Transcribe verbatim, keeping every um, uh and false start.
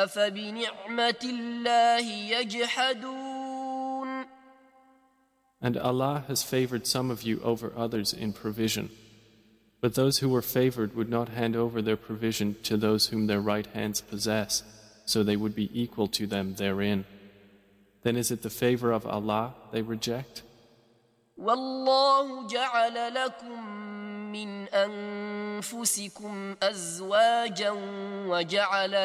أفبنعمة الله يجحدون. And Allah has favored some of you over others in provision. But those who were favored would not hand over their provision to those whom their right hands possess, so they would be equal to them therein. Then is it the favor of Allah they reject? والله جعل لكم من أنفسكم أزواجا وجعل